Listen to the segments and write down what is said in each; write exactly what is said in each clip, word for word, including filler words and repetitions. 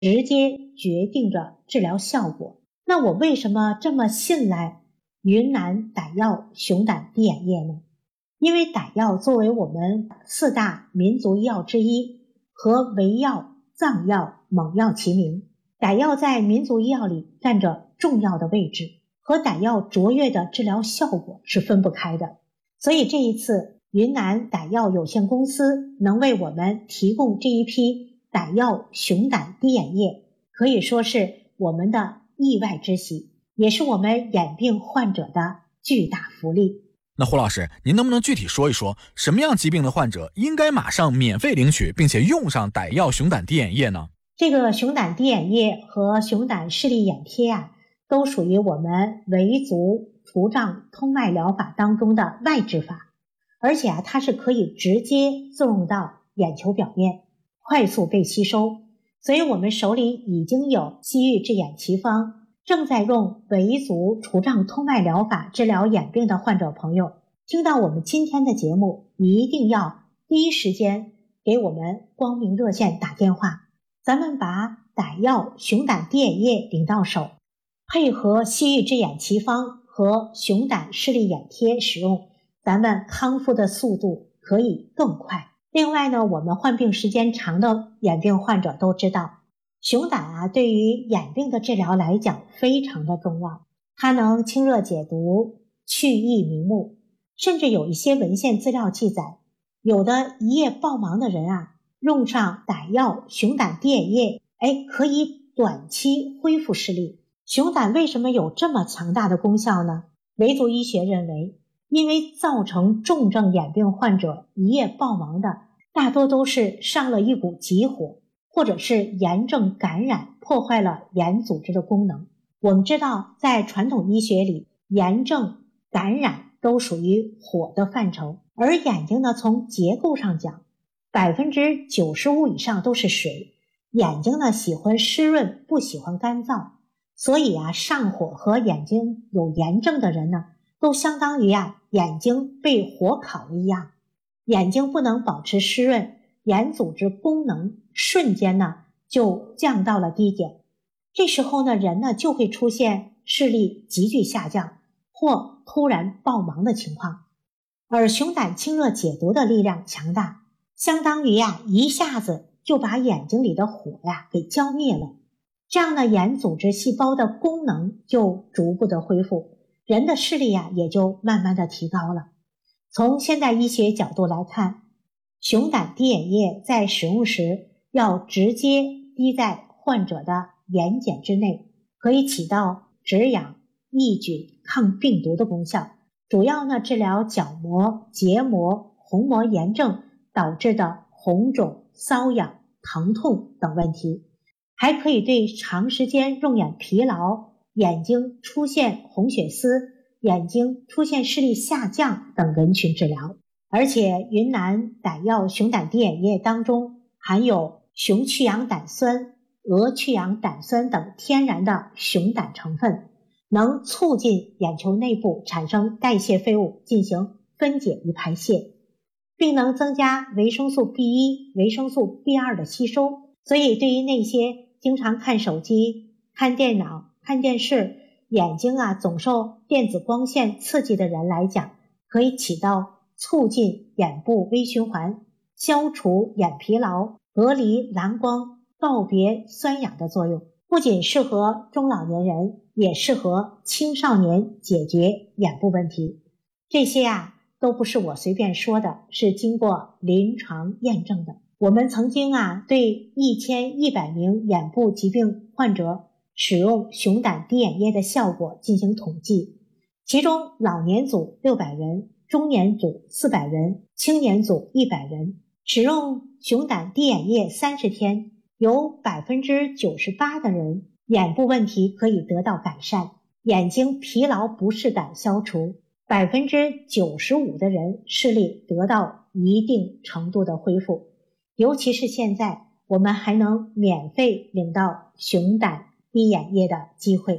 直接决定着治疗效果。那我为什么这么信赖云南胆药熊胆滴眼液呢？因为胆药作为我们四大民族医药之一，和维药、藏药、蒙药齐名，胆药在民族医药里占着重要的位置，和胆药卓越的治疗效果是分不开的。所以这一次云南胆药有限公司能为我们提供这一批胆药熊胆滴眼液，可以说是我们的意外之喜，也是我们眼病患者的巨大福利。 那胡老师，您能不能具体说一说，什么样疾病的患者应该马上免费领取并且用上胆药熊胆滴眼液呢？ 这个熊胆滴眼液和熊胆视力眼贴啊，都属于我们维族除障通脉疗法当中的外治法，而且啊，它是可以直接作用到眼球表面，快速被吸收。所以我们手里已经有西域治眼奇方，正在用维族除障通脉疗法治疗眼病的患者朋友，听到我们今天的节目，一定要第一时间给我们光明热线打电话，咱们把胆药熊胆滴眼液领到手，配合西域治眼奇方和熊胆视力眼贴使用，咱们康复的速度可以更快。另外呢，我们患病时间长的眼病患者都知道，熊胆啊对于眼病的治疗来讲非常的重要，它能清热解毒、去翳明目，甚至有一些文献资料记载，有的一夜暴盲的人啊，用上胆药熊胆滴眼液，哎，可以短期恢复视力。熊胆为什么有这么强大的功效呢？维族医学认为，因为造成重症眼病患者一夜暴盲的大多都是上了一股急火，或者是炎症感染破坏了眼组织的功能。我们知道在传统医学里，炎症感染都属于火的范畴，而眼睛呢，从结构上讲 百分之九十五 以上都是水，眼睛呢喜欢湿润，不喜欢干燥，所以啊，上火和眼睛有炎症的人呢，都相当于啊眼睛被火烤了一样，眼睛不能保持湿润，眼组织功能瞬间呢就降到了低点。这时候呢，人呢就会出现视力急剧下降或突然暴盲的情况。而熊胆清热解毒的力量强大，相当于呀一下子就把眼睛里的火呀给浇灭了，这样的眼组织细胞的功能就逐步的恢复，人的视力呀也就慢慢的提高了。从现代医学角度来看，熊胆滴眼液在使用时要直接滴在患者的眼睑之内，可以起到止痒、抑菌、抗病毒的功效，主要呢治疗角膜、结膜、虹膜炎症导致的红肿、瘙痒、疼痛等问题，还可以对长时间用眼疲劳、眼睛出现红血丝、眼睛出现视力下降等人群治疗。而且云南胆药熊胆滴眼液当中含有熊去氧胆酸、鹅去氧胆酸等天然的熊胆成分，能促进眼球内部产生代谢废物进行分解与排泄，并能增加维生素 B 一、维生素 B 二 的吸收。所以对于那些经常看手机、看电脑、看电视，眼睛啊总受电子光线刺激的人来讲，可以起到促进眼部微循环、消除眼疲劳、隔离蓝光、告别酸痒的作用，不仅适合中老年人，也适合青少年解决眼部问题。这些啊都不是我随便说的，是经过临床验证的。我们曾经啊对一千一百名眼部疾病患者使用熊胆滴眼液的效果进行统计，其中老年组六百人，中年组四百人，青年组一百人，使用熊胆滴眼液三十天，有 百分之九十八 的人眼部问题可以得到改善，眼睛疲劳不适感消除， 百分之九十五 的人视力得到一定程度的恢复。尤其是现在我们还能免费领到熊胆滴眼液的机会。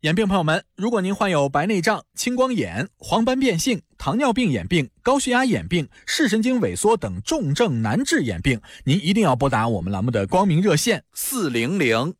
眼病朋友们，如果您患有白内障、青光眼、黄斑变性、糖尿病眼病、高血压眼病、视神经萎缩等重症难治眼病，您一定要拨打我们栏目的光明热线四零零